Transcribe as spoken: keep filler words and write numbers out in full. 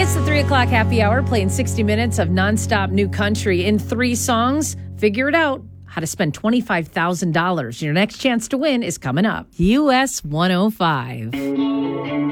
It's the three o'clock happy hour, playing sixty minutes of nonstop new country in three songs. Figure it out. How to spend twenty-five thousand dollars. Your next chance to win is coming up. U S one oh five.